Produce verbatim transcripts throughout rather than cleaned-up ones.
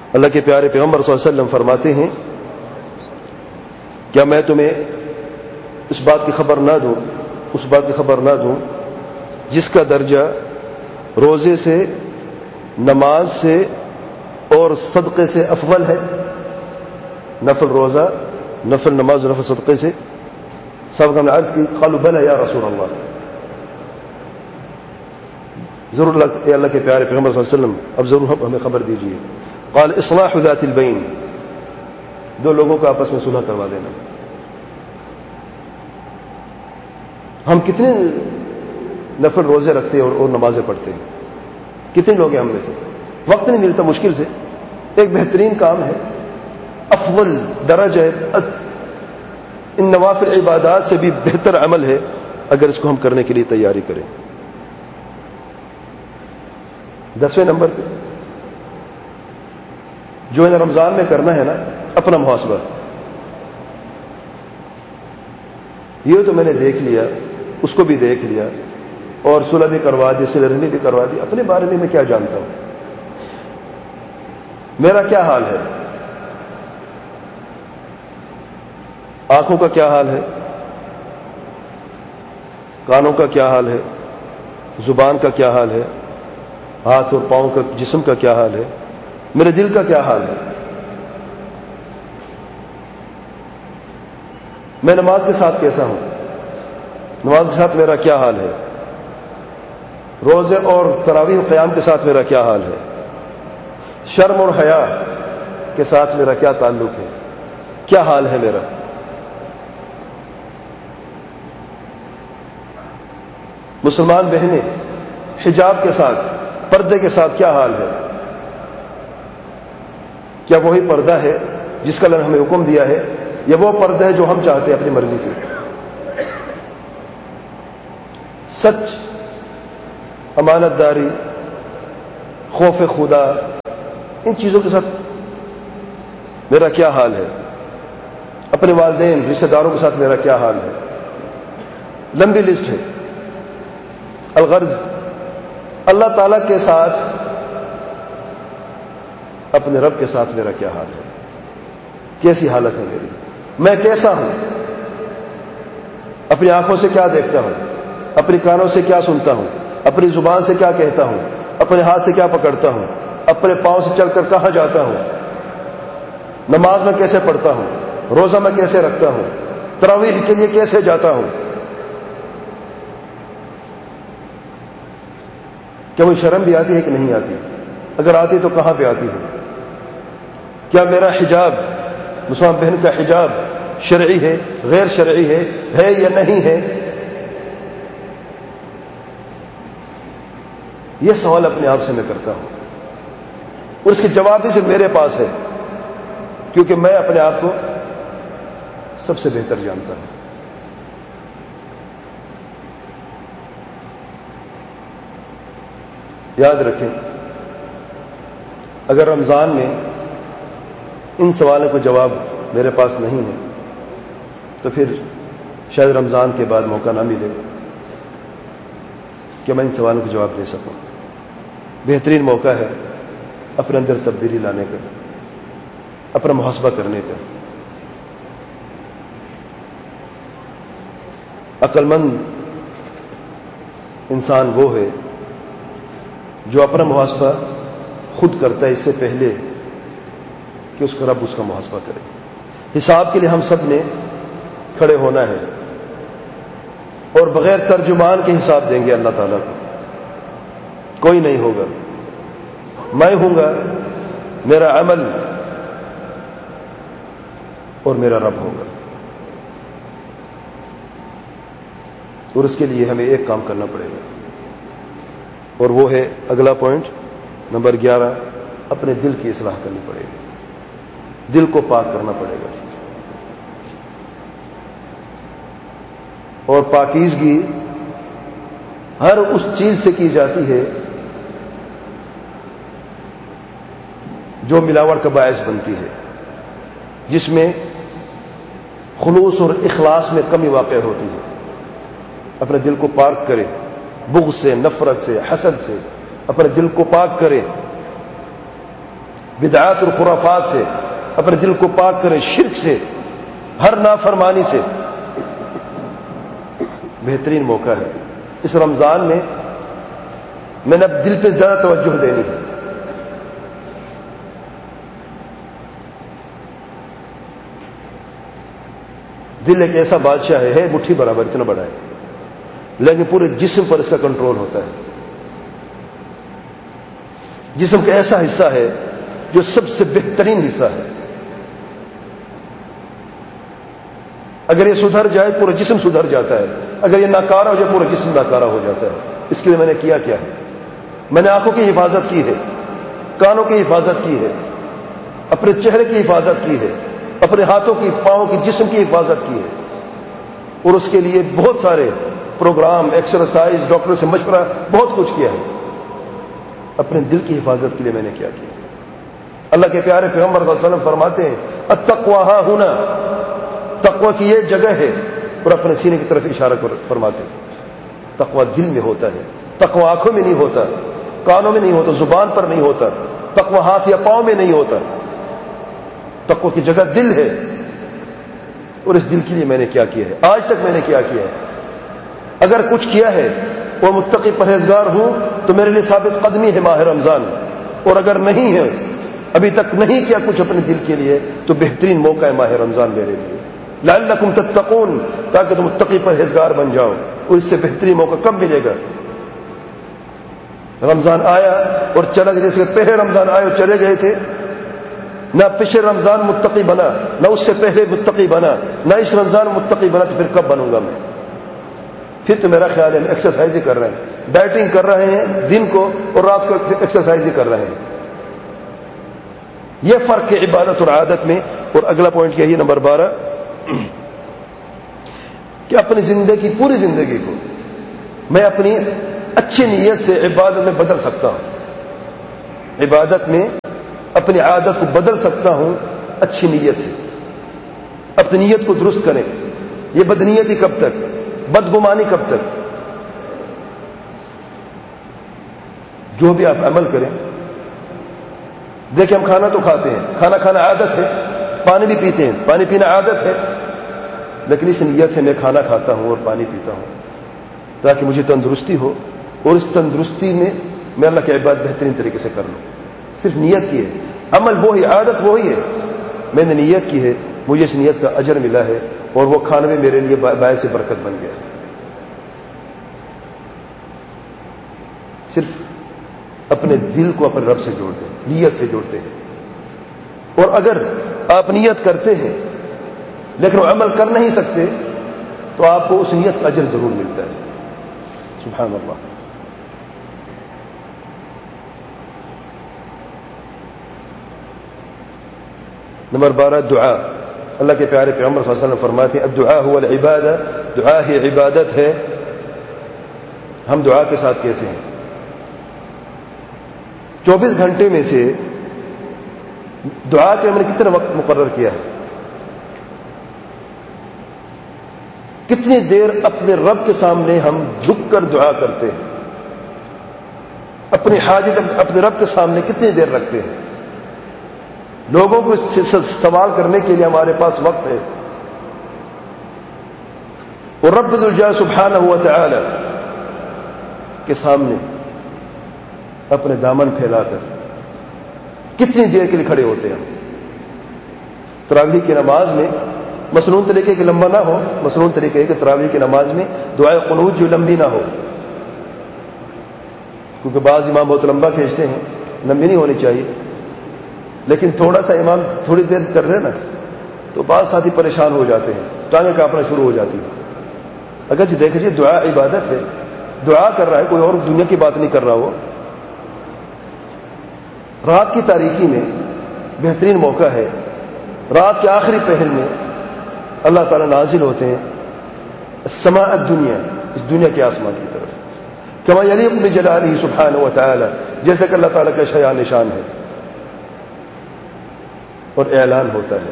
اللہ کے پیارے پیغمبر صلی اللہ علیہ وسلم فرماتے ہیں کیا میں تمہیں اس بات کی خبر نہ دوں اس بات کی خبر نہ دوں جس کا درجہ روزے سے، نماز سے اور صدقے سے افضل ہے؟ نفل روزہ، نفل نماز اور نفل صدقے سے؟ صاحب ہم نے عرض کی قالوا بلى یا رسول اللہ، ضرور اللہ اے اللہ کے پیارے پیغمبر صلی اللہ علیہ وسلم اب ضرور ہمیں خبر دیجیے۔ قال اصلاح ذات البین، دو لوگوں کو آپس میں صلح کروا دینا۔ ہم کتنے نفل روزے رکھتے ہیں اور, اور نمازیں پڑھتے ہیں؟ کتنے لوگ ہیں ہم میں سے؟ وقت نہیں ملتا مشکل سے۔ ایک بہترین کام ہے، افضل درجہ ہے، ان نوافل عبادات سے بھی بہتر عمل ہے اگر اس کو ہم کرنے کے لیے تیاری کریں۔ دسویں نمبر پہ جو ہے رمضان میں کرنا ہے نا، اپنا محاسبہ۔ یہ تو میں نے دیکھ لیا، اس کو بھی دیکھ لیا اور صلح بھی کروا دی، صلہ رحمی بھی کروا دی، اپنے بارے میں میں کیا جانتا ہوں؟ میرا کیا حال ہے؟ آنکھوں کا کیا حال ہے؟ کانوں کا کیا حال ہے؟ زبان کا کیا حال ہے؟ ہاتھ اور پاؤں کا، جسم کا کیا حال ہے؟ میرے دل کا کیا حال ہے؟ میں نماز کے ساتھ کیسا ہوں؟ نماز کے ساتھ میرا کیا حال ہے؟ روزے اور تراویح و قیام کے ساتھ میرا کیا حال ہے؟ شرم اور حیا کے ساتھ میرا کیا تعلق ہے؟ کیا حال ہے میرا؟ مسلمان بہنیں حجاب کے ساتھ، پردے کے ساتھ کیا حال ہے؟ کیا وہی پردہ ہے جس کا اللہ نے ہمیں حکم دیا ہے، یا وہ پردہ ہے جو ہم چاہتے ہیں اپنی مرضی سے؟ سچ، امانت داری، خوف خدا، ان چیزوں کے ساتھ میرا کیا حال ہے؟ اپنے والدین، رشتہ داروں کے ساتھ میرا کیا حال ہے؟ لمبی لسٹ ہے۔ الغرض اللہ تعالی کے ساتھ، اپنے رب کے ساتھ میرا کیا حال ہے؟ کیسی حالت ہے میری؟ میں کیسا ہوں؟ اپنی آنکھوں سے کیا دیکھتا ہوں؟ اپنی کانوں سے کیا سنتا ہوں؟ اپنی زبان سے کیا کہتا ہوں؟ اپنے ہاتھ سے کیا پکڑتا ہوں؟ اپنے پاؤں سے چل کر کہاں جاتا ہوں؟ نماز میں کیسے پڑھتا ہوں؟ روزہ میں کیسے رکھتا ہوں؟ تراویح کے لیے کیسے جاتا ہوں؟ کیا وہ شرم بھی آتی ہے کہ نہیں آتی؟ اگر آتی تو کہاں پہ آتی ہے؟ کیا میرا حجاب، مسلمان بہن کا حجاب شرعی ہے، غیر شرعی ہے، ہے یا نہیں ہے؟ یہ سوال اپنے آپ سے میں کرتا ہوں اور اس کے جواب بھی صرف میرے پاس ہے، کیونکہ میں اپنے آپ کو سب سے بہتر جانتا ہوں۔ یاد رکھیں، اگر رمضان میں ان سوالوں کا جواب میرے پاس نہیں ہے تو پھر شاید رمضان کے بعد موقع نہ ملے کہ میں ان سوالوں کا جواب دے سکوں۔ بہترین موقع ہے اپنے اندر تبدیلی لانے کا، اپنا محاسبہ کرنے کا۔ عقل مند انسان وہ ہے جو اپنا محاسبہ خود کرتا ہے اس سے پہلے کہ اس کا رب اس کا محاسبہ کرے۔ حساب کے لیے ہم سب نے کھڑے ہونا ہے اور بغیر ترجمان کے حساب دیں گے اللہ تعالیٰ کو۔ کوئی نہیں ہوگا، میں ہوں گا، میرا عمل اور میرا رب ہوگا۔ اور اس کے لیے ہمیں ایک کام کرنا پڑے گا، اور وہ ہے اگلا پوائنٹ نمبر گیارہ، اپنے دل کی اصلاح کرنی پڑے گی، دل کو پاک کرنا پڑے گا۔ اور پاکیزگی ہر اس چیز سے کی جاتی ہے جو ملاوٹ کا باعث بنتی ہے، جس میں خلوص اور اخلاص میں کمی واقع ہوتی ہے۔ اپنے دل کو پاک کرے بغض سے، نفرت سے، حسد سے، اپنے دل کو پاک کرے۔ بدعات اور خرافات سے اپنے دل کو پاک کریں، شرک سے، ہر نافرمانی سے، بہترین موقع ہے۔ اس رمضان میں میں نے اب دل پہ زیادہ توجہ دینی ہے۔ دل ایک ایسا بادشاہ ہے، ہے مٹھی برابر، اتنا بڑا ہے، لیکن پورے جسم پر اس کا کنٹرول ہوتا ہے۔ جسم کا ایسا حصہ ہے جو سب سے بہترین حصہ ہے، اگر یہ سدھر جائے پورا جسم سدھر جاتا ہے، اگر یہ ناکارہ ہو جائے پورا جسم ناکارہ ہو جاتا ہے۔ اس کے لیے میں نے کیا کیا ہے؟ میں نے آنکھوں کی حفاظت کی ہے، کانوں کی حفاظت کی ہے، اپنے چہرے کی حفاظت کی ہے، اپنے ہاتھوں کی، پاؤں کی، جسم کی حفاظت کی ہے، اور اس کے لیے بہت سارے پروگرام، ایکسرسائز، ڈاکٹر سے مشورہ، بہت کچھ کیا ہے۔ اپنے دل کی حفاظت کے لیے میں نے کیا کیا؟ اللہ کے پیارے پیغمبر صلی اللہ علیہ وسلم فرماتے ہیں التقویٰ ہاں ہونا، تقویٰ کی یہ جگہ ہے، اور اپنے سینے کی طرف اشارہ فرماتے ہیں تقویٰ دل میں ہوتا ہے، تقویٰ آنکھوں میں نہیں ہوتا، کانوں میں نہیں ہوتا، زبان پر نہیں ہوتا، تقویٰ ہاتھ یا پاؤں میں نہیں ہوتا، تقویٰ کی جگہ دل ہے۔ اور اس دل کے لیے میں نے کیا کیا ہے؟ آج تک میں نے کیا کیا ہے؟ اگر کچھ کیا ہے اور متقی پرہیزگار ہوں تو میرے لیے ثابت قدمی ہے ماہ رمضان، اور اگر نہیں ہے، ابھی تک نہیں کیا کچھ اپنے دل کے لیے، تو بہترین موقع ہے ماہ رمضان میرے لیے، لعلکم تتقون، تاکہ تم متقی پرہیزگار بن جاؤ۔ اور اس سے بہترین موقع کب ملے گا؟ رمضان آیا اور چلا گیا، جیسے پہلے رمضان آئے اور چلے گئے تھے، نہ پچھلے رمضان متقی بنا، نہ اس سے پہلے متقی بنا، نہ اس رمضان متقی بنا، تو پھر کب بنوں گا میں؟ پھر تو میرا خیال ہے ایکسرسائز ہی کر رہے ہیں، ڈائٹنگ کر رہے ہیں دن کو، اور رات کو ایکسرسائز ہی کر رہے ہیں۔ یہ فرق ہے عبادت اور عادت میں۔ اور اگلا پوائنٹ یہی نمبر بارہ، کہ اپنی زندگی، پوری زندگی کو میں اپنی اچھی نیت سے عبادت میں بدل سکتا ہوں، عبادت میں اپنی عادت کو بدل سکتا ہوں اچھی نیت سے۔ اپنی نیت کو درست کریں۔ یہ بدنیتی کب تک، بدگمانی کب تک؟ جو بھی آپ عمل کریں، دیکھیں ہم کھانا تو کھاتے ہیں، کھانا کھانا عادت ہے، پانی بھی پیتے ہیں، پانی پینا عادت ہے، لیکن اس نیت سے میں کھانا کھاتا ہوں اور پانی پیتا ہوں تاکہ مجھے تندرستی ہو، اور اس تندرستی میں میں اللہ کی عبادت بہترین طریقے سے کر لوں۔ صرف نیت کی ہے، عمل وہی، عادت وہی ہے، میں نے نیت کی ہے، مجھے اس نیت کا اجر ملا ہے، اور وہ کھانا بھی میرے لیے باعث برکت بن گیا۔ صرف اپنے دل کو اپنے رب سے جوڑتے ہیں، نیت سے جوڑتے ہیں۔ اور اگر آپ نیت کرتے ہیں لیکن وہ عمل کر نہیں سکتے، تو آپ کو اس نیت کا اجر ضرور ملتا ہے۔ سبحان اللہ۔ نمبر بارہ، دعا۔ اللہ کے پیارے پیغمبر صلی اللہ علیہ وسلم فرماتے ہیں الدعاء هو العبادہ، دعا ہی عبادت ہے۔ ہم دعا کے ساتھ کیسے ہیں؟ چوبیس گھنٹے میں سے دعا کے ہم نے کتنا وقت مقرر کیا ہے؟ کتنی دیر اپنے رب کے سامنے ہم جھک کر دعا کرتے ہیں؟ اپنی حاجت اپنے رب کے سامنے کتنی دیر رکھتے ہیں؟ لوگوں کو سوال کرنے کے لیے ہمارے پاس وقت ہے، اور رب ذو الجلال سبحانہ و تعالی کے سامنے اپنے دامن پھیلا کر کتنی دیر کے لیے کھڑے ہوتے ہیں؟ تراویح کی نماز میں مسنون طریقے کے لمبا نہ ہو، مسنون طریقے کہ تراویح کی نماز میں دعائے قنوت جو لمبی نہ ہو، کیونکہ بعض امام بہت لمبا کھینچتے ہیں، لمبی نہیں ہونی چاہیے، لیکن تھوڑا سا امام تھوڑی دیر کر دے نا تو بعض ساتھی پریشان ہو جاتے ہیں، ٹانگیں کانپنا شروع ہو جاتی ہیں۔ اگرچہ دیکھیے دعا عبادت ہے، دعا کر رہا ہے، کوئی اور دنیا کی بات نہیں کر رہا ہو۔ رات کی تاریکی میں بہترین موقع ہے، رات کے آخری پہر میں اللہ تعالیٰ نازل ہوتے ہیں السماء الدنیا، اس دنیا کے آسمان کی طرف، کما یلیق بجلالہ سبحانہ و تعالی، جیسے کہ اللہ تعالیٰ کا شایان نشان ہے، اور اعلان ہوتا ہے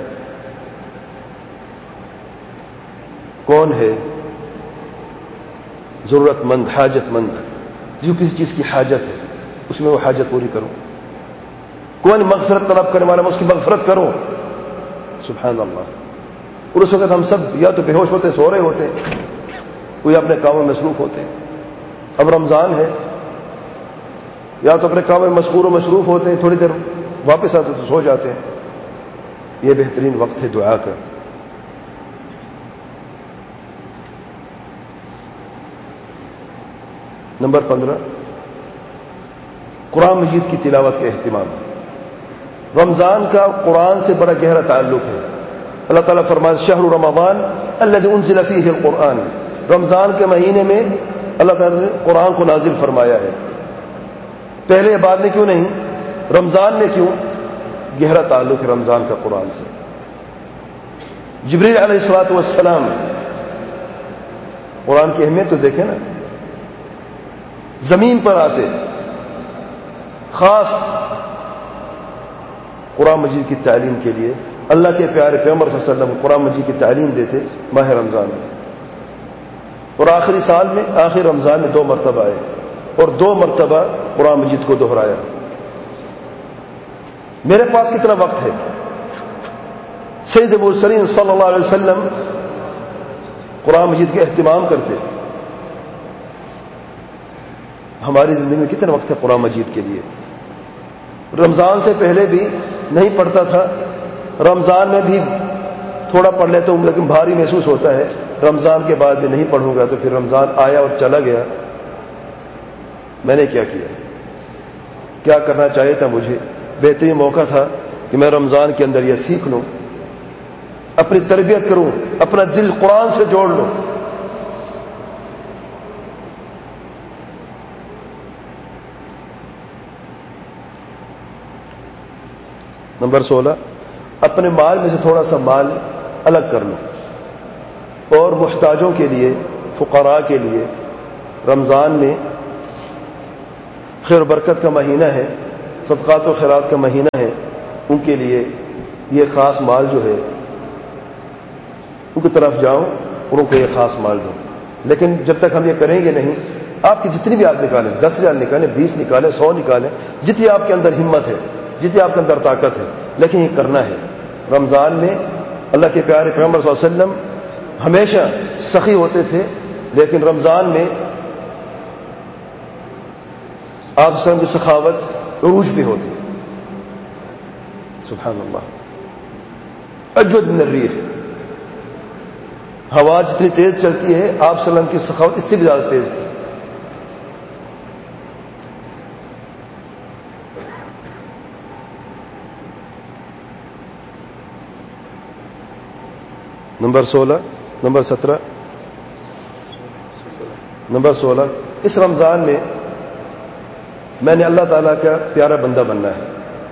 کون ہے ضرورت مند، حاجت مند، جو کسی چیز کی حاجت ہے اس میں وہ حاجت پوری کروں۔ کون مغفرت طلب کرنے والا، میں اس کی مغفرت کروں. سبحان اللہ. اور اس وقت ہم سب یا تو بے ہوش ہوتے، سو رہے ہوتے، کوئی اپنے کاموں میں مصروف ہوتے. اب رمضان ہے، یا تو اپنے کاموں میں مشغول و مصروف ہوتے ہیں، تھوڑی دیر واپس آتے تو سو جاتے ہیں. یہ بہترین وقت ہے دعا کا. نمبر پندرہ، قرآن مجید کی تلاوت کا اہتمام. رمضان کا قرآن سے بڑا گہرا تعلق ہے. اللہ تعالیٰ فرماتے شہر رمضان الذی انزل فیہ القرآن، رمضان کے مہینے میں اللہ تعالیٰ نے قرآن کو نازل فرمایا ہے. پہلے بعد میں کیوں نہیں؟ رمضان میں کیوں؟ گہرا تعلق ہے رمضان کا قرآن سے. جبریل علیہ الصلوۃ والسلام، قرآن کی اہمیت تو دیکھیں نا، زمین پر آتے خاص قرآن مجید کی تعلیم کے لیے. اللہ کے پیارے پیغمبر صلی اللہ علیہ وسلم قرآن مجید کی تعلیم دیتے ماہ رمضان میں، اور آخری سال میں آخری رمضان میں دو مرتبہ آئے اور دو مرتبہ قرآن مجید کو دہرایا. میرے پاس کتنا وقت ہے؟ سید المرسلین صلی اللہ علیہ وسلم قرآن مجید کے اہتمام کرتے. ہماری زندگی میں کتنا وقت ہے قرآن مجید کے لیے؟ رمضان سے پہلے بھی نہیں پڑھتا تھا، رمضان میں بھی تھوڑا پڑھ لیتا ہوں لیکن بھاری محسوس ہوتا ہے. رمضان کے بعد بھی نہیں پڑھوں گا تو پھر رمضان آیا اور چلا گیا. میں نے کیا کیا؟ کیا کرنا چاہیے تھا مجھے؟ بہترین موقع تھا کہ میں رمضان کے اندر یہ سیکھ لوں، اپنی تربیت کروں، اپنا دل قرآن سے جوڑ لوں. نمبر سولہ، اپنے مال میں سے تھوڑا سا مال الگ کر لو اور محتاجوں کے لیے، فقراء کے لیے. رمضان میں خیر و برکت کا مہینہ ہے، صدقات و خیرات کا مہینہ ہے. ان کے لیے یہ خاص مال جو ہے ان کی طرف جاؤ اور ان کو یہ خاص مال دو. لیکن جب تک ہم یہ کریں گے نہیں، آپ کی جتنی بھی آپ نکالیں، دس ہزار نکالیں، بیس نکالیں، سو نکالیں، جتنی آپ کے اندر ہمت ہے، جتنی آپ کے اندر طاقت ہے، لیکن یہ کرنا ہے. رمضان میں اللہ کے پیارے پیغمبر صلی اللہ علیہ وسلم ہمیشہ سخی ہوتے تھے، لیکن رمضان میں آپ صلی اللہ علیہ وسلم کی سخاوت عروج پہ ہوتی. سبحان اللہ. اجود من الریح، ہوا جتنی تیز چلتی ہے آپ صلی اللہ علیہ وسلم کی سخاوت اس سے بھی زیادہ تیز تھی. نمبر سولہ، نمبر سترہ، نمبر سولہ، اس رمضان میں میں نے اللہ تعالیٰ کا پیارا بندہ بننا ہے،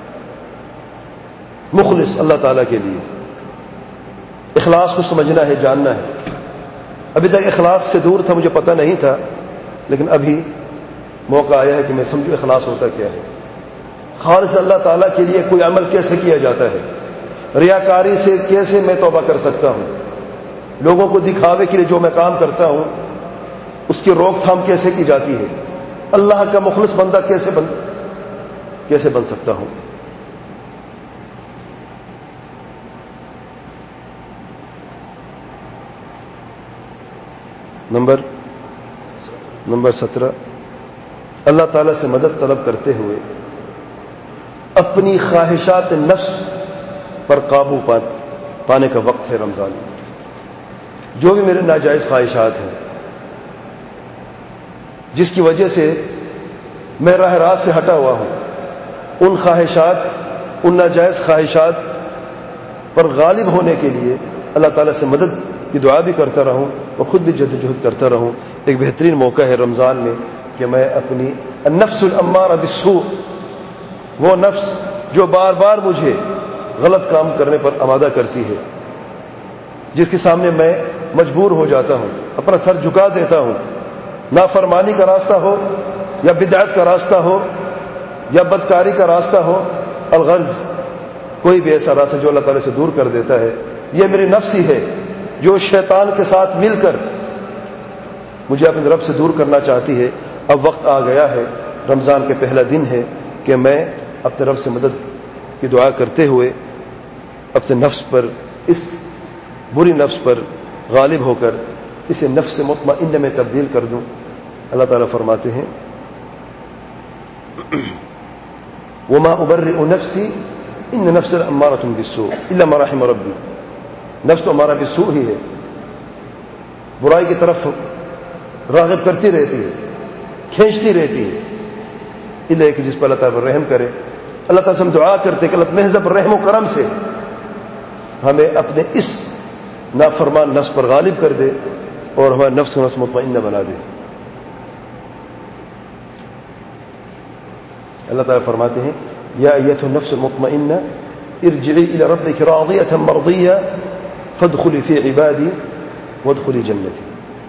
مخلص اللہ تعالیٰ کے لیے. اخلاص کو سمجھنا ہے، جاننا ہے. ابھی تک اخلاص سے دور تھا، مجھے پتہ نہیں تھا، لیکن ابھی موقع آیا ہے کہ میں سمجھوں اخلاص ہوتا کیا ہے. خالص اللہ تعالیٰ کے لیے کوئی عمل کیسے کیا جاتا ہے، ریاکاری سے کیسے میں توبہ کر سکتا ہوں، لوگوں کو دکھاوے کے لیے جو میں کام کرتا ہوں اس کی روک تھام کیسے کی جاتی ہے، اللہ کا مخلص بندہ کیسے بن کیسے بن سکتا ہوں. نمبر نمبر سترہ، اللہ تعالیٰ سے مدد طلب کرتے ہوئے اپنی خواہشات نفس پر قابو پانے کا وقت ہے رمضان. جو بھی میرے ناجائز خواہشات ہیں جس کی وجہ سے میں راہ راست سے ہٹا ہوا ہوں، ان خواہشات، ان ناجائز خواہشات پر غالب ہونے کے لیے اللہ تعالیٰ سے مدد کی دعا بھی کرتا رہوں اور خود بھی جدوجہد کرتا رہوں. ایک بہترین موقع ہے رمضان میں کہ میں اپنی النفس الامارہ بالسوء، وہ نفس جو بار بار مجھے غلط کام کرنے پر آمادہ کرتی ہے، جس کے سامنے میں مجبور ہو جاتا ہوں، اپنا سر جھکا دیتا ہوں، نافرمانی کا راستہ ہو یا بدعت کا راستہ ہو یا بدکاری کا راستہ ہو، الغرض کوئی بھی ایسا راستہ جو اللہ تعالیٰ سے دور کر دیتا ہے. یہ میری نفس ہی ہے جو شیطان کے ساتھ مل کر مجھے اپنے رب سے دور کرنا چاہتی ہے. اب وقت آ گیا ہے، رمضان کے پہلا دن ہے کہ میں اپنے رب سے مدد کی دعا کرتے ہوئے اپنے نفس پر، اس بری نفس پر غالب ہو کر اسے نفس مطمئنہ میں تبدیل کر دوں۔ اللہ تعالیٰ فرماتے ہیں وما ابرئ نفسی ان نفس امارۃ بالسوء الا ما رحم ربی، نفس تو ہمارا بالسوء ہی ہے، برائی کی طرف راغب کرتی رہتی ہے، کھینچتی رہتی ہے، الا کہ جس پر اللہ تعالیٰ رحم کرے۔ اللہ تعالیٰ سے ہم دعا کرتے کہ اللہ محض رحم و کرم سے ہمیں اپنے اس نافرمان نفس پر غالب کر دے اور ہمارے نفس کو نفس مطمئنہ بنا دے۔ اللہ تعالیٰ فرماتے ہیں یا ایتھا النفس المطمئنہ ارجعی الی ربک راضیۃ مرضیہ فادخلی فی عبادی وادخلی جنتی۔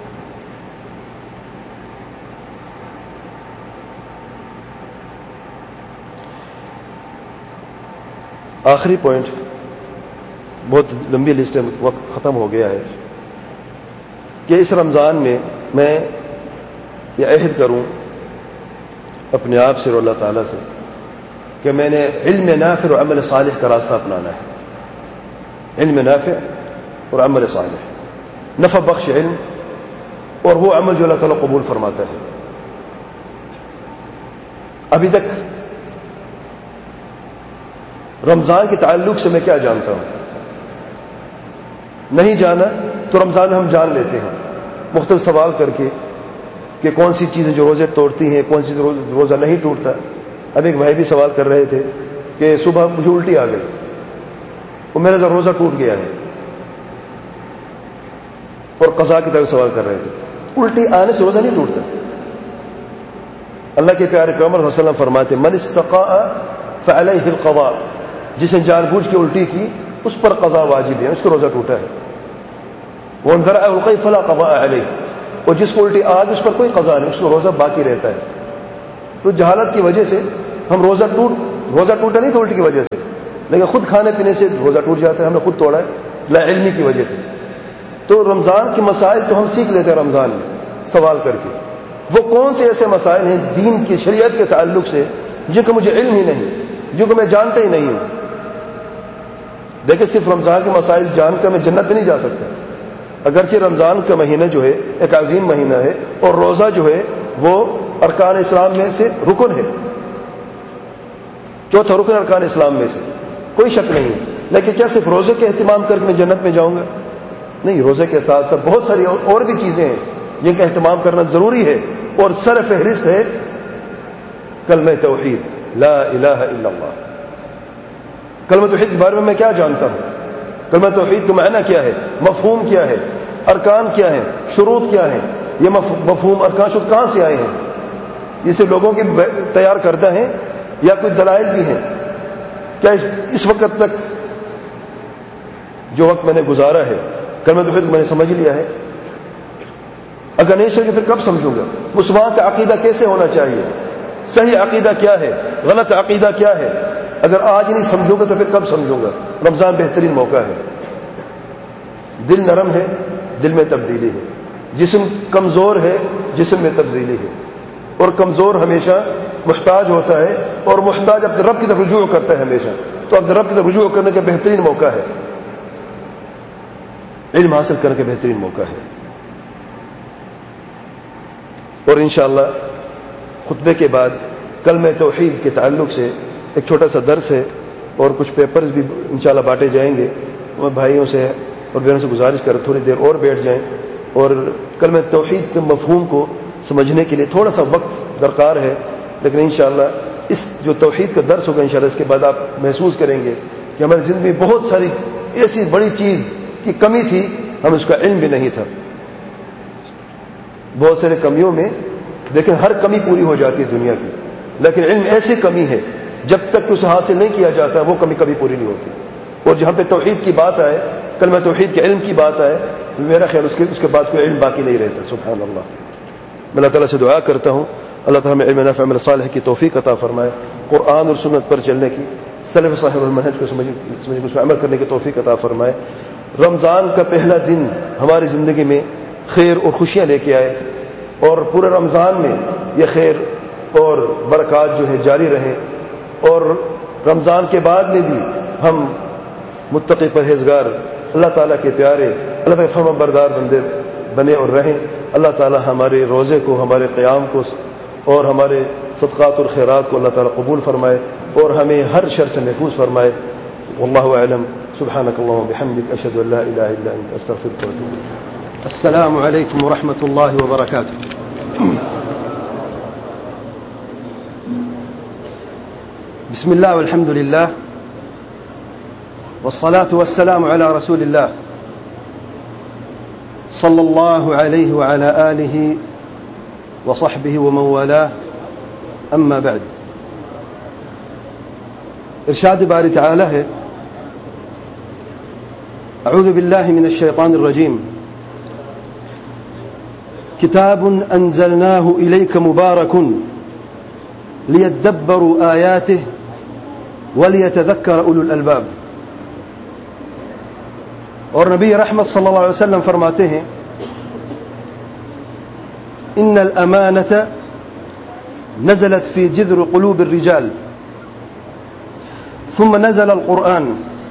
آخری پوائنٹ، بہت لمبی لسٹ ہے، وقت ختم ہو گیا ہے، کہ اس رمضان میں میں یہ عہد کروں اپنے آپ سے اور اللہ تعالیٰ سے کہ میں نے علم نافع اور عمل صالح کا راستہ اپنانا ہے۔ علم نافع اور عمل صالح، نفع بخش علم اور وہ عمل جو اللہ تعالیٰ قبول فرماتا ہے۔ ابھی تک رمضان کے تعلق سے میں کیا جانتا ہوں؟ نہیں جانا تو رمضان میں ہم جان لیتے ہیں مختلف سوال کر کے کہ کون سی چیزیں جو روزے توڑتی ہیں، کون سی روزہ نہیں ٹوٹتا۔ اب ایک بھائی بھی سوال کر رہے تھے کہ صبح مجھے الٹی آ گئی اور میرا روزہ ٹوٹ گیا ہے، اور قضا کی طرف سوال کر رہے تھے۔ الٹی آنے سے روزہ نہیں ٹوٹتا۔ اللہ کے پیارے پیغمبر صلی اللہ علیہ وسلم فرماتے من استقاء فعلیہ القضاء، جس نے جان بوجھ کے الٹی کی اس پر قضا واجب ہے، اس کو روزہ ٹوٹا ہے۔ وَمَنْ ذَرَعَهُ الْقَيْءَ فَلَا قَضَاءَ عَلَيْهِ، اور جس کو الٹی آج اس پر کوئی قضا نہیں، اس کو روزہ باقی رہتا ہے۔ تو جہالت کی وجہ سے ہم روزہ ٹوٹ روزہ ٹوٹا نہیں تو الٹی کی وجہ سے، لیکن خود کھانے پینے سے روزہ ٹوٹ جاتا ہے، ہم نے خود توڑا ہے لا علمی کی وجہ سے۔ تو رمضان کے مسائل تو ہم سیکھ لیتے ہیں رمضان میں سوال کر کے، وہ کون سے ایسے مسائل ہیں دین کی شریعت کے تعلق سے جن کا مجھے علم ہی نہیں، جن کو میں جانتا ہی نہیں ہوں۔ دیکھیں صرف رمضان کے مسائل جان کر میں جنت میں نہیں جا سکتا، اگرچہ رمضان کا مہینہ جو ہے ایک عظیم مہینہ ہے اور روزہ جو ہے وہ ارکان اسلام میں سے رکن ہے، چوتھا رکن ارکان اسلام میں سے، کوئی شک نہیں ہے۔ لیکن کیا صرف روزے کے اہتمام کر کے میں جنت میں جاؤں گا؟ نہیں، روزے کے ساتھ ساتھ بہت ساری اور بھی چیزیں ہیں جن کا اہتمام کرنا ضروری ہے، اور سر فہرست ہے کلمہ توحید لا الہ الا اللہ۔ کلمہ توحید کے بارے میں میں کیا جانتا ہوں؟ کلمہ توحید کا معنی کیا ہے؟ مفہوم کیا ہے؟ ارکان کیا ہیں؟ شروط کیا ہیں؟ یہ مفہوم ارکان شروط کہاں سے آئے ہیں؟ یہ صرف لوگوں کے تیار کردہ ہیں یا کوئی دلائل بھی ہیں؟ کیا اس, اس وقت تک جو وقت میں نے گزارا ہے کلمہ توحید میں نے سمجھ لیا ہے؟ اگر نہیں سمجھے پھر کب سمجھوں گا؟ مسلمان کا عقیدہ کیسے ہونا چاہیے؟ صحیح عقیدہ کیا ہے؟ غلط عقیدہ کیا ہے؟ اگر آج نہیں سمجھوں گا تو پھر کب سمجھوں گا؟ رمضان بہترین موقع ہے۔ دل نرم ہے، دل میں تبدیلی ہے، جسم کمزور ہے، جسم میں تبدیلی ہے، اور کمزور ہمیشہ محتاج ہوتا ہے اور محتاج اپنے رب کی طرف رجوع کرتا ہے ہمیشہ، تو اپنے رب کی طرف رجوع کرنے کا بہترین موقع ہے، علم حاصل کرنے کا بہترین موقع ہے۔ اور انشاءاللہ خطبے کے بعد کلمہ توحید کے تعلق سے ایک چھوٹا سا درس ہے اور کچھ پیپرز بھی انشاءاللہ بانٹے جائیں گے۔ میں بھائیوں سے اور بہنوں سے گزارش کر تھوڑی دیر اور بیٹھ جائیں اور کلمہ توحید کے مفہوم کو سمجھنے کے لیے تھوڑا سا وقت درکار ہے، لیکن انشاءاللہ اس جو توحید کا درس ہوگا انشاءاللہ اس کے بعد آپ محسوس کریں گے کہ ہماری زندگی میں بہت ساری ایسی بڑی چیز کی کمی تھی، ہمیں اس کا علم بھی نہیں تھا۔ بہت سارے کمیوں میں دیکھیں ہر کمی پوری ہو جاتی ہے دنیا کی، لیکن علم ایسی کمی ہے جب تک اسے حاصل نہیں کیا جاتا وہ کمی کبھی پوری نہیں ہوتی۔ اور جہاں پہ توحید کی بات آئے، کلمہ توحید کے علم کی بات آئے، تو میرا خیال اس کے اس کے بعد کوئی علم باقی نہیں رہتا۔ سبحان اللہ۔ میں اللہ تعالیٰ سے دعا کرتا ہوں اللہ تعالیٰ ہمیں علم نافع عمل صالح کی توفیق عطا فرمائے، قرآن اور سنت پر چلنے کی، سلف صالح المنہج کو سمجھ اس پر عمل کرنے کی توفیق عطا فرمائے۔ رمضان کا پہلا دن ہماری زندگی میں خیر اور خوشیاں لے کے آئے، اور پورے رمضان میں یہ خیر اور برکات جو ہے جاری رہیں، اور رمضان کے بعد میں بھی ہم متقی پرہیزگار اللہ تعالیٰ کے پیارے اللہ تعالیٰ فرما بردار بندے بنے اور رہیں. اللہ تعالیٰ ہمارے روزے کو ہمارے قیام کو اور ہمارے صدقات اور خیرات کو اللہ تعالیٰ قبول فرمائے اور ہمیں ہر شر سے محفوظ فرمائے. واللہ اعلم. سبحانک اللہم وبحمدک اشہد ان لا الہ الا انت استغفرک واتوب الیک. السلام علیکم ورحمۃ اللہ وبرکاتہ. بسم اللہ والحمد للہ والصلاة والسلام على رسول الله صلى الله عليه وعلى آله وصحبه ومن والاه. أما بعد. ارشاد باری تعالی ہے اعوذ باللہ من الشیطان الرجیم کتاب انزلناه الیک مبارک لیدبروا آیاته ولیتذکر اولو الالباب. اور نبی رحمت صلی اللہ علیہ وسلم فرماتے ہیں ان الامانۃ نزلت فی جذر قلوب الرجال ثم نزل القرآن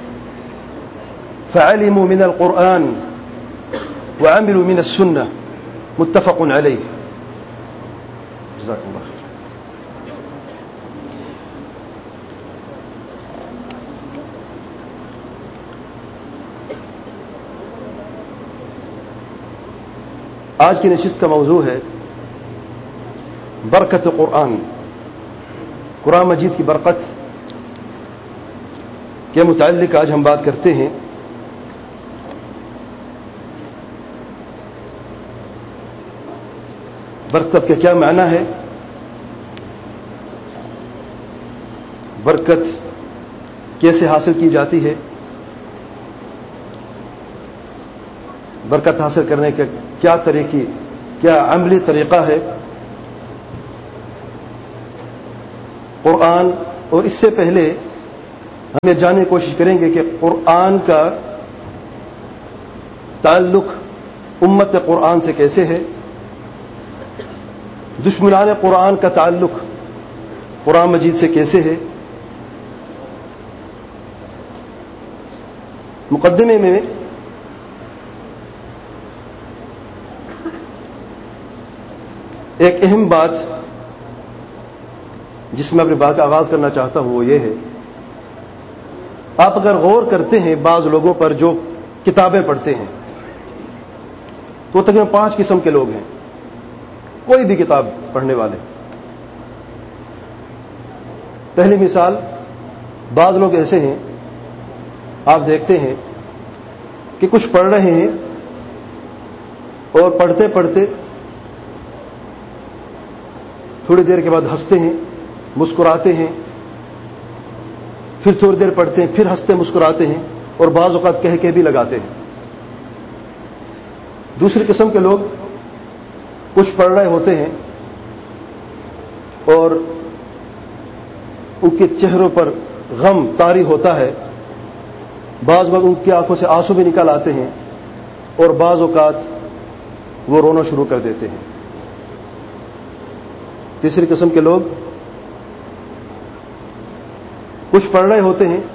فعلموا من القرآن وعملوا من السنة متفق عليه. جزاكم الله خير. آج کی نشست کا موضوع ہے برکت قرآن. قرآن مجید کی برکت کے متعلق آج ہم بات کرتے ہیں. برکت کا کیا معنی ہے؟ برکت کیسے حاصل کی جاتی ہے؟ برکت حاصل کرنے کا کیا طریقی کیا عملی طریقہ ہے؟ قرآن اور اس سے پہلے ہم یہ جاننے کی کوشش کریں گے کہ قرآن کا تعلق امت قرآن سے کیسے ہے، دشمنان قرآن کا تعلق قرآن مجید سے کیسے ہے. مقدمے میں ایک اہم بات جس میں اپنی بات کا آغاز کرنا چاہتا ہوں وہ یہ ہے، آپ اگر غور کرتے ہیں بعض لوگوں پر جو کتابیں پڑھتے ہیں تو تقریباً پانچ قسم کے لوگ ہیں. کوئی بھی کتاب پڑھنے والے. پہلی مثال، بعض لوگ ایسے ہیں آپ دیکھتے ہیں کہ کچھ پڑھ رہے ہیں اور پڑھتے پڑھتے تھوڑی دیر کے بعد ہنستے ہیں، مسکراتے ہیں، پھر تھوڑی دیر پڑھتے ہیں، پھر ہنستے مسکراتے ہیں اور بعض اوقات کہہ کے بھی لگاتے ہیں. دوسری قسم کے لوگ کچھ پڑھ رہے ہوتے ہیں اور ان کے چہروں پر غم طاری ہوتا ہے، بعض وقت ان کی آنکھوں سے آنسو بھی نکل آتے ہیں اور بعض اوقات وہ رونا شروع کر دیتے ہیں. تیسری قسم کے لوگ کچھ پڑھ رہے ہوتے ہیں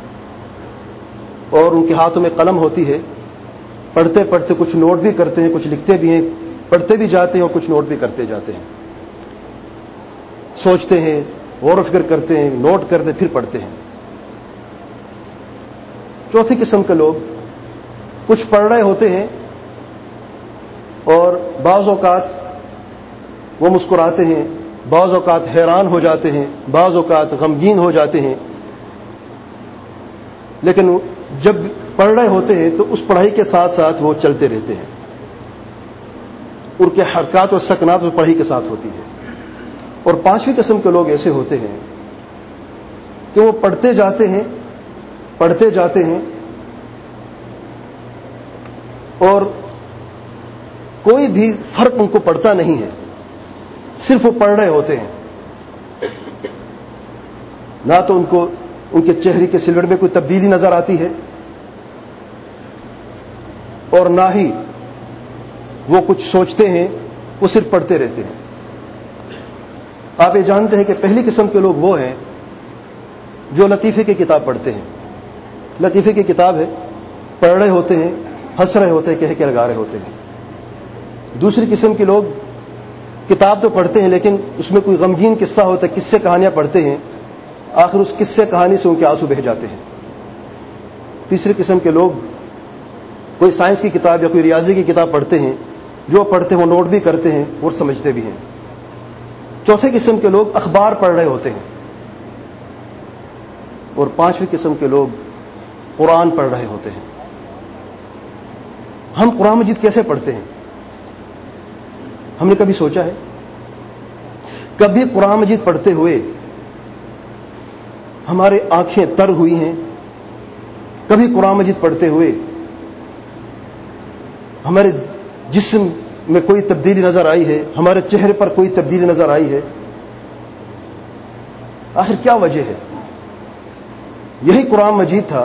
اور ان کے ہاتھوں میں قلم ہوتی ہے، پڑھتے پڑھتے کچھ نوٹ بھی کرتے ہیں، کچھ لکھتے بھی ہیں، پڑھتے بھی جاتے ہیں اور کچھ نوٹ بھی کرتے جاتے ہیں، سوچتے ہیں، غور و فکر کرتے ہیں، نوٹ کرتے ہیں، پھر پڑھتے ہیں. چوتھی قسم کے لوگ کچھ پڑھ رہے ہوتے ہیں اور بعض اوقات وہ مسکراتے ہیں، بعض اوقات حیران ہو جاتے ہیں، بعض اوقات غمگین ہو جاتے ہیں، لیکن جب پڑھ رہے ہوتے ہیں تو اس پڑھائی کے ساتھ ساتھ وہ چلتے رہتے ہیں. ان کے حرکات اور سکنات اس پڑھائی کے ساتھ ہوتی ہے. اور پانچویں قسم کے لوگ ایسے ہوتے ہیں کہ وہ پڑھتے جاتے ہیں پڑھتے جاتے ہیں اور کوئی بھی فرق ان کو پڑتا نہیں ہے، صرف وہ پڑھ رہے ہوتے ہیں. نہ تو ان کو ان کے چہرے کے سلوٹ میں کوئی تبدیلی نظر آتی ہے اور نہ ہی وہ کچھ سوچتے ہیں، وہ صرف پڑھتے رہتے ہیں. آپ یہ جانتے ہیں کہ پہلی قسم کے لوگ وہ ہیں جو لطیفے کی کتاب پڑھتے ہیں. لطیفے کی کتاب ہے، پڑھ رہے ہوتے ہیں، ہنس رہے ہوتے ہیں، کہہ کے لگا رہے ہوتے ہیں. دوسری قسم کے لوگ کتاب تو پڑھتے ہیں لیکن اس میں کوئی غمگین قصہ ہوتا ہے، قصے کہانیاں پڑھتے ہیں، آخر اس قصے کہانی سے ان کے آنسو بہہ جاتے ہیں. تیسری قسم کے لوگ کوئی سائنس کی کتاب یا کوئی ریاضی کی کتاب پڑھتے ہیں، جو پڑھتے ہیں وہ نوٹ بھی کرتے ہیں اور سمجھتے بھی ہیں. چوتھے قسم کے لوگ اخبار پڑھ رہے ہوتے ہیں. اور پانچویں قسم کے لوگ قرآن پڑھ رہے ہوتے ہیں. ہم قرآن مجید کیسے پڑھتے ہیں؟ ہم نے کبھی سوچا ہے؟ کبھی قرآن مجید پڑھتے ہوئے ہمارے آنکھیں تر ہوئی ہیں؟ کبھی قرآن مجید پڑھتے ہوئے ہمارے جسم میں کوئی تبدیلی نظر آئی ہے؟ ہمارے چہرے پر کوئی تبدیلی نظر آئی ہے؟ آخر کیا وجہ ہے؟ یہی قرآن مجید تھا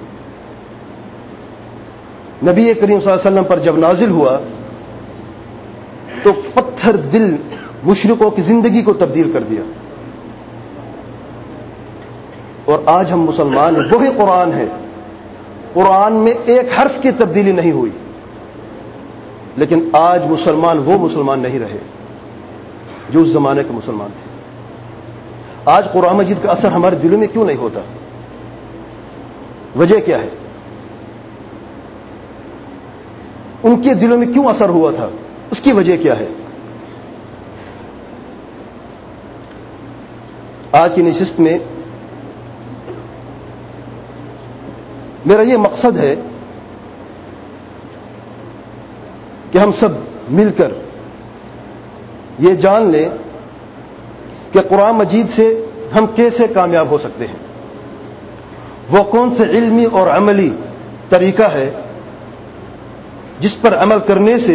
نبی کریم صلی اللہ علیہ وسلم پر جب نازل ہوا تو پتھر دل مشرکوں کی زندگی کو تبدیل کر دیا. اور آج ہم مسلمان ہیں، وہی قرآن ہے، قرآن میں ایک حرف کی تبدیلی نہیں ہوئی، لیکن آج مسلمان وہ مسلمان نہیں رہے جو اس زمانے کے مسلمان تھے. آج قرآن مجید کا اثر ہمارے دلوں میں کیوں نہیں ہوتا؟ وجہ کیا ہے؟ ان کے دلوں میں کیوں اثر ہوا تھا؟ اس کی وجہ کیا ہے؟ آج کی نشست میں میرا یہ مقصد ہے کہ ہم سب مل کر یہ جان لیں کہ قرآن مجید سے ہم کیسے کامیاب ہو سکتے ہیں. وہ کون سے علمی اور عملی طریقہ ہے جس پر عمل کرنے سے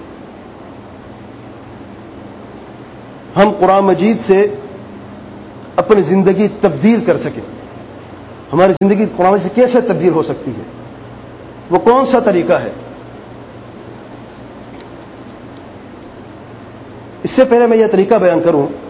ہم قرآن مجید سے اپنی زندگی تبدیل کر سکیں. ہماری زندگی قرآن مجید سے کیسے تبدیل ہو سکتی ہے؟ وہ کون سا طریقہ ہے؟ اس سے پہلے میں یہ طریقہ بیان کروں